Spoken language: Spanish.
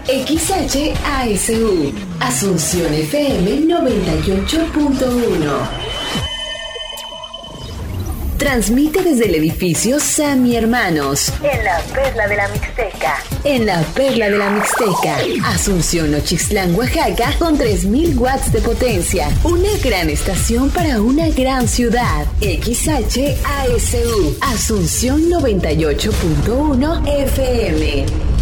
XHASU, Asunción FM 98.1. Transmite desde el edificio Sami Hermanos. En la Perla de la Mixteca. En la Perla de la Mixteca. Asunción Nochixtlán, Oaxaca, con 3000 watts de potencia. Una gran estación para una gran ciudad. XHASU, Asunción 98.1 FM.